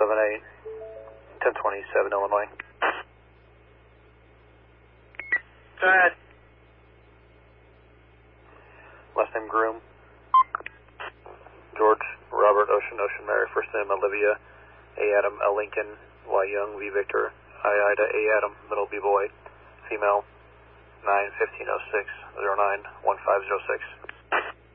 78, 1027 Illinois. Go ahead. Last name Groom. George, Robert, Ocean, Ocean Mary. First name Olivia, A Adam, L Lincoln, Y Young, V Victor, I Ida, A Adam, middle B boy. Female, 9-1506-09-1506.